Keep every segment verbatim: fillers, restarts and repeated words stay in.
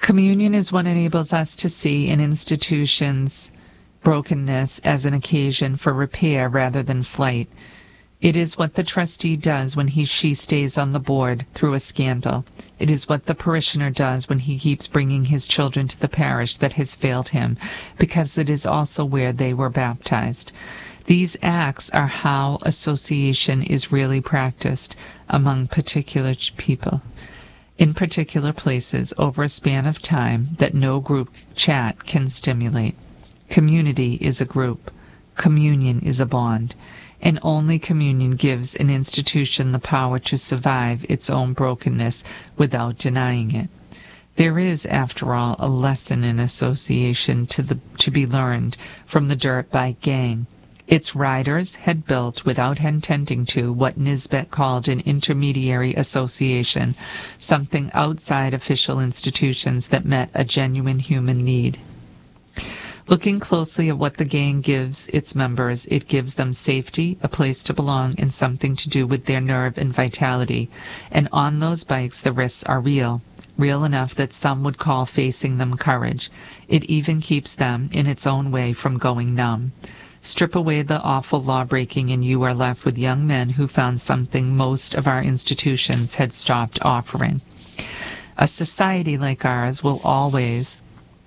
Communion is what enables us to see an institution's brokenness as an occasion for repair rather than flight. It is what the trustee does when he she stays on the board through a scandal. It is what the parishioner does when he keeps bringing his children to the parish that has failed him, because it is also where they were baptized. These acts are how association is really practiced among particular people, in particular places, over a span of time that no group chat can stimulate. Community is a group. Communion is a bond. And only communion gives an institution the power to survive its own brokenness without denying it. There is, after all, a lesson in association to, the, to be learned from the dirt bike gang. Its riders had built, without intending to, what Nisbet called an intermediary association, something outside official institutions that met a genuine human need. Looking closely at what the gang gives its members, it gives them safety, a place to belong, and something to do with their nerve and vitality. And on those bikes the risks are real, real enough that some would call facing them courage. It even keeps them, in its own way, from going numb. Strip away the awful law-breaking and you are left with young men who found something most of our institutions had stopped offering. A society like ours will always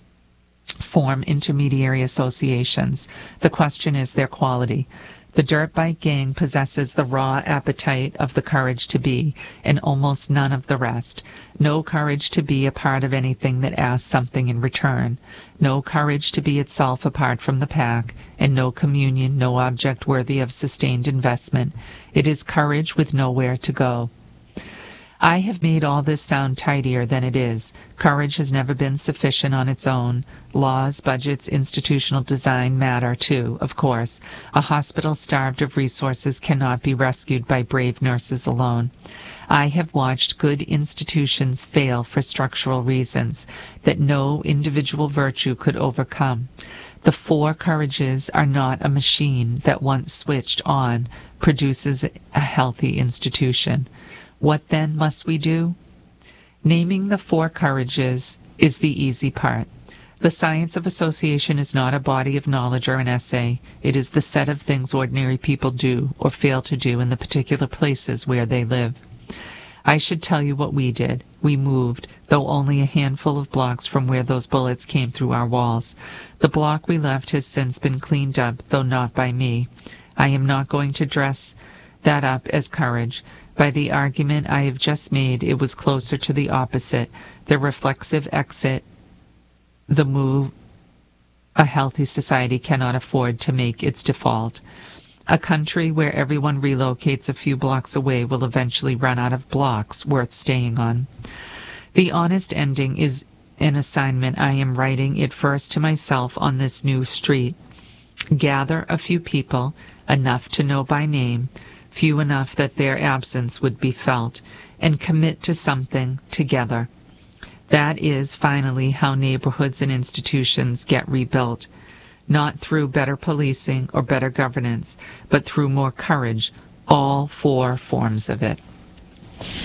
form intermediary associations. The question is their quality. The dirt bike gang possesses the raw appetite of the courage to be, and almost none of the rest. No courage to be a part of anything that asks something in return. No courage to be itself apart from the pack, and no communion, no object worthy of sustained investment. It is courage with nowhere to go. I have made all this sound tidier than it is. Courage has never been sufficient on its own. Laws, budgets, institutional design matter too, of course. A hospital starved of resources cannot be rescued by brave nurses alone. I have watched good institutions fail for structural reasons that no individual virtue could overcome. The four courages are not a machine that, once switched on, produces a healthy institution. What then must we do? Naming the four courages is the easy part. The science of association is not a body of knowledge or an essay. It is the set of things ordinary people do or fail to do in the particular places where they live. I should tell you what we did. We moved, though only a handful of blocks from where those bullets came through our walls. The block we left has since been cleaned up, though not by me. I am not going to dress that up as courage. By the argument I have just made, it was closer to the opposite, the reflexive exit, the move a healthy society cannot afford to make its default. A country where everyone relocates a few blocks away will eventually run out of blocks worth staying on. The honest ending is an assignment I am writing it first to myself on this new street. Gather a few people, enough to know by name, few enough that their absence would be felt, and commit to something together. That is, finally, how neighborhoods and institutions get rebuilt, not through better policing or better governance, but through more courage, all four forms of it.